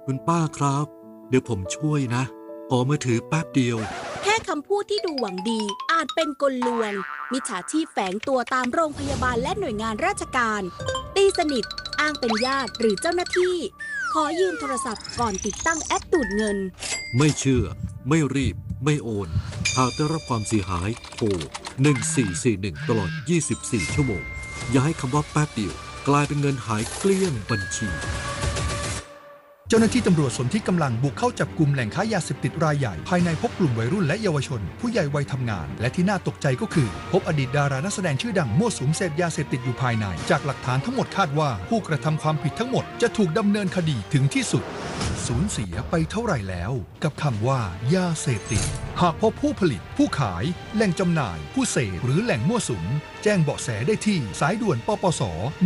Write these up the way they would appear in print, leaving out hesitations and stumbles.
คุณป้าครับเดี๋ยวผมช่วยนะขอมือถือแป๊บเดียวแค่คำพูดที่ดูหวังดีอาจเป็นกลลวงมิจฉาชีพแฝงตัวตามโรงพยาบาลและหน่วยงานราชการตีสนิทอ้างเป็นญาติหรือเจ้าหน้าที่ขอยืมโทรศัพท์ก่อนติดตั้งแอปดูดเงินไม่เชื่อไม่รีบไม่โอนหากได้รับความเสียหายโทร1441ตลอด24ชั่วโมงอย่าให้คำว่าแป๊บเดียวกลายเป็นเงินหายเกลี้ยงบัญชีเจ้าหน้าที่ตำรวจสนที่กำลังบุกเข้าจับกลุ่มแหล่งค้ายาเสพติดรายใหญ่ภายในพบกลุ่มวัยรุ่นและเยาวชนผู้ใหญ่วัยทำงานและที่น่าตกใจก็คือพบอดีตดารานักแสดงชื่อดังมั่วสุมเสพยาเสพติดอยู่ภายในจากหลักฐานทั้งหมดคาดว่าผู้กระทำความผิดทั้งหมดจะถูกดำเนินคดีถึงที่สุดสูญเสียไปเท่าไหร่แล้วกับคำว่ายาเสพติดหากพบผู้ผลิตผู้ขายแหล่งจำหน่ายผู้เสพหรือแหล่งมั่วสุมแจ้งเบาะแสได้ที่สายด่วนปปส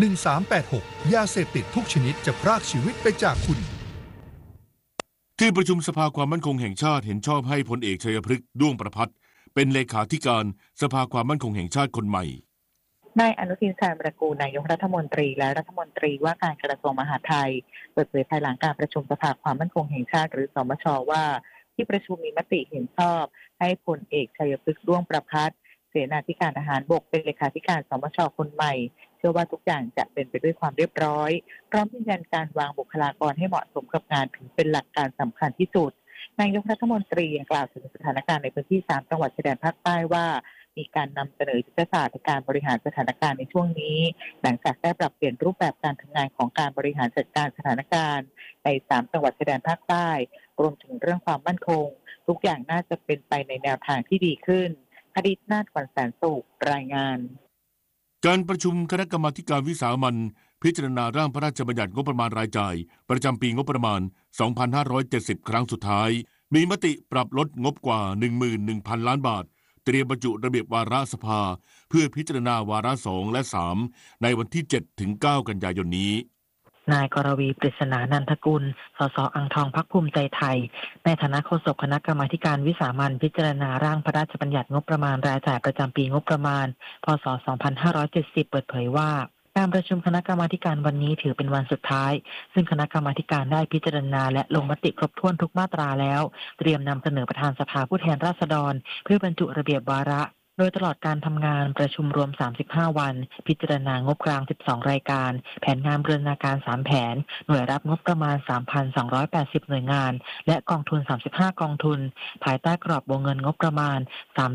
1386ยาเสพติดทุกชนิดจะพรากชีวิตไปจากคุณที่ประชุมสภาความมั่นคงแห่งชาติเห็นชอบให้พลเอกชัยพฤกษ์ด้วงประภัตเป็นเลขาธิการสภาความมั่นคงแห่งชาติคนใหม่นายอนุทินชาญวิรากูลนายกรัฐมนตรีและรัฐมนตรีว่าการกระทรวงมหาดไทยเปิดเผยภายหลังการประชุมสภาความมั่นคงแห่งชาติหรือสมช.ว่าที่ประชุมมีมติเห็นชอบให้พลเอกชัยพฤกษ์ด้วงประภัตเสนาธิการทหารบกเป็นเลขาธิการสมช.คนใหม่เชื่อว่าทุกอย่างจะเป็นไปด้วยความเรียบร้อยพร้อมยืนยันการวางบุคลากรให้เหมาะสมกับงานถือเป็นหลักการสำคัญที่สุดนายกรัฐมนตรียังกล่าวถึงสถานการณ์ในพื้นที่3จังหวัดชายแดนภาคใต้ว่ามีการนำเสนอยุทธศาสตร์ในการบริหารสถานการณ์ในช่วงนี้หลังจากได้ปรับเปลี่ยนรูปแบบการทำงานของการบริหารจัดการสถานการณ์ใน3จังหวัดชายแดนภาคใต้รวมถึงเรื่องความมั่นคงทุกอย่างน่าจะเป็นไปในแนวทางที่ดีขึ้นอดีตนาถ ขวัญแสนสุขรายงานการประชุมคณะกรรมาการวิสามัญพิจารณาร่างพระราชบัญญัติงบประมาณรายจ่ายประจำปีงบประมาณ 2570 ครั้งสุดท้ายมีมติปรับลดงบกว่า 11,000 ล้านบาทเตรียมบรรจุระเบียบวาระสภาเพื่อพิจารณาวาระ2และ3ในวันที่ 7-9 กันยายนนี้นายกรวีปริศนานันทกุลสสอ่างทองพรรคภูมิใจไทยในฐานะโฆษกคณะกรรมาการวิสามัญพิจารณาร่างพระราชบัญญัติงบประมาณรายจ่ายประจำปีงบประมาณพ.ศ. 2570 เปิดเผยว่าการประชุมคณะกรรมาการวันนี้ถือเป็นวันสุดท้ายซึ่งคณะกรรมาการได้พิจารณาและลงมติครบถ้วนทุกมาตราแล้วเตรียมนำเสนอประธานสภาผู้แทนราษฎรเพื่อบรรจุระเบียบวาระโดยตลอดการทำงานประชุมรวม35วันพิจารณางบกลาง12รายการแผนงานบูรณาการ3แผนหน่วยรับงบประมาณ 3,280 หน่วยงานและกองทุน35กองทุนภายใต้กรอบวงเงินงบประมาณ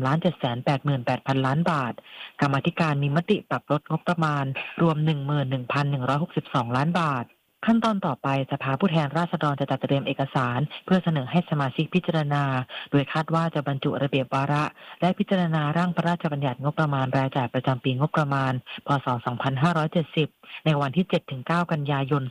3,788,000 ล้านบาทกรรมาธิการมีมติปรับลดงบประมาณรวม 11,162 ล้านบาทขั้นตอนต่อไปสภาผู้แทนราษฎรจะจัดเตรียมเอกสารเพื่อเสนอให้สมาชิกพิจารณาโดยคาดว่าจะบรรจุระเบียบวาระและพิจารณาร่างพระราชบัญญัติงบประมาณรายจ่ายประจำปีงบประมาณพ.ศ. 2570ในวันที่ 7-9 กันยายน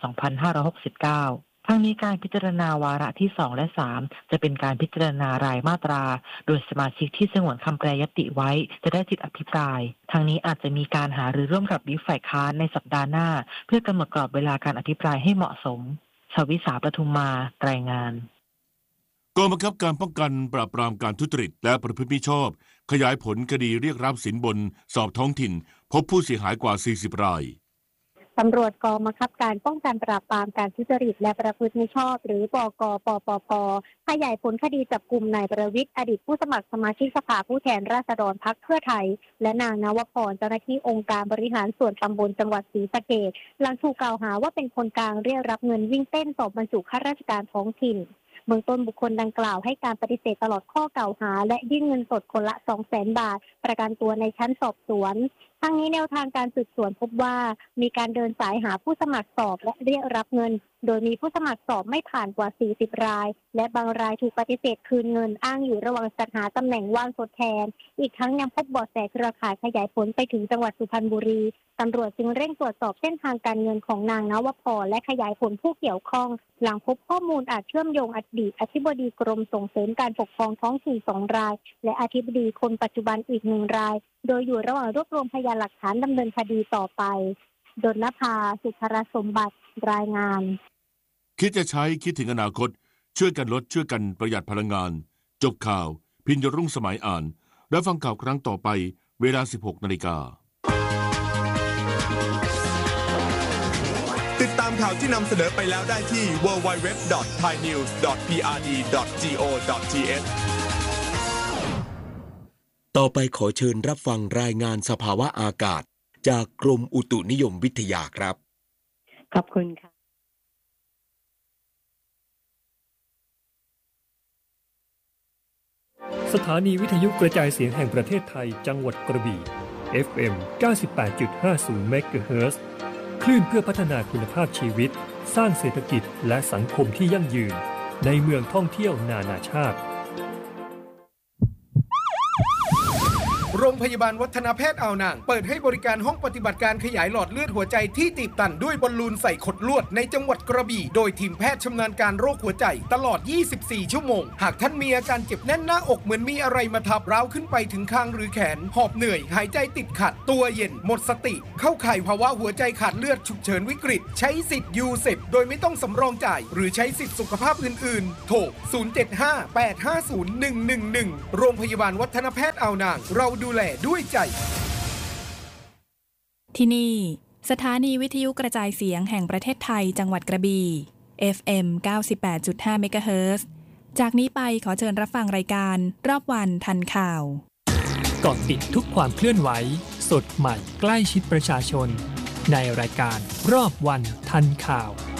2569ทั้งนี้การพิจารณาวาระที่2และ3จะเป็นการพิจารณารายมาตราโดยสมาชิกที่สงวนคำแปรยติไว้จะได้สิทธิอภิปรายทั้งนี้อาจจะมีการหารือร่วมกับวิปฝ่ายค้านในสัปดาห์หน้าเพื่อกำหนดกรอบเวลาการอภิปรายให้เหมาะสมชวิสาประทุมมารายงานกองบังคับการป้องกันปราบปรามการทุจริตและประพฤติมิชอบขยายผลคดีเรียกรับสินบนสอบท้องถิ่นพบผู้เสียหายกว่า40รายตำรวจกองบังคับการป้องกันปราบปรามการทุจริตและประพฤติมิชอบหรือปกปปปขยายผลคดีจับกุมนายประวิตรอดีตผู้สมัครสมาชิกสภาผู้แทนราษฎรพรรคเพื่อไทยและนางนวพรเจ้าหน้าที่องค์การบริหารส่วนตำบลจังหวัดศรีสะเกษหลังถูกกล่าวหาว่าเป็นคนกลางเรียกรับเงินวิ่งเต้นสอบบรรจุข้าราชการท้องถิ่นเบื้องต้นบุคคลดังกล่าวให้การปฏิเสธตลอดข้อกล่าวหาและยื่นเงินสดคนละ 200,000 บาทประกันตัวในชั้นสอบสวนทั้งนี้แนวทางการสืบสวนพบว่ามีการเดินสายหาผู้สมัครสอบและเรียกรับเงินโดยมีผู้สมัครสอบไม่ผ่านกว่า40รายและบางรายถูกปฏิเสธคืนเงินอ้างอยู่ระหว่างจัดหาตำแหน่งว่างทดแทนอีกทั้งยังพบเบาะแสเครือข่ายขยายผลไปถึงจังหวัดสุพรรณบุรีตำรวจจึงเร่งตรวจสอบเส้นทางการเงินของนางนวพรและขยายผลผู้เกี่ยวข้องหลังพบข้อมูลอาจเชื่อมโยงอดีตอธิบดีกรมส่งเสริมการปกครองท้องถิ่น2รายและอธิบดีคนปัจจุบันอีก1รายโดยอยู่ระหว่างรวบรวมพยานหลักฐานดำเนินคดีต่อไปดลภา สุภรสมบัติรายงานคิดจะใช้คิดถึงอนาคตช่วยกันลดช่วยกันประหยัดพลังงานจบข่าวพิญญรุ่งสมัยอ่านและฟังข่าวครั้งต่อไปเวลา 16 นาฬิกาติดดตามข่าวที่นำเสนอไปแล้วได้ที่ www.thainews.prd.go.th ต่อไปขอเชิญรับฟังรายงานสภาวะอากาศจากกรมอุตุนิยมวิทยาครับขอบคุณค่ะสถานีวิทยุกระจายเสียงแห่งประเทศไทยจังหวัดกระบี่ FM 98.50 เมกะเฮิรตซ์คลื่นเพื่อพัฒนาคุณภาพชีวิตสร้างเศรษฐกิจและสังคมที่ยั่งยืนในเมืองท่องเที่ยวนานาชาติโรงพยาบาลวัฒนแพทย์อ่าวนางเปิดให้บริการห้องปฏิบัติการขยายหลอดเลือดหัวใจที่ตีบตันด้วยบอลลูนใส่ขดลวดในจังหวัดกระบี่โดยทีมแพทย์ชำนาญการโรคหัวใจตลอด 24 ชั่วโมงหากท่านมีอาการเจ็บแน่นหน้าอกเหมือนมีอะไรมาทับร้าวขึ้นไปถึงคางหรือแขนหอบเหนื่อยหายใจติดขัดตัวเย็นหมดสติเข้าข่ายภาวะหัวใจขาดเลือดฉุกเฉินวิกฤตใช้สิทธิ์ยูเซปโดยไม่ต้องสำรองจ่ายหรือใช้สิทธิสุขภาพอื่นๆโทร 075-850-111 โรงพยาบาลวัฒนแพทย์อ่าวนางเราดูแลด้วยใจที่นี่สถานีวิทยุกระจายเสียงแห่งประเทศไทยจังหวัดกระบี่ FM 98.5 เมกะเฮิรตซ์จากนี้ไปขอเชิญรับฟังรายการรอบวันทันข่าวเกาะติดทุกความเคลื่อนไหวสดใหม่ใกล้ชิดประชาชนในรายการรอบวันทันข่าว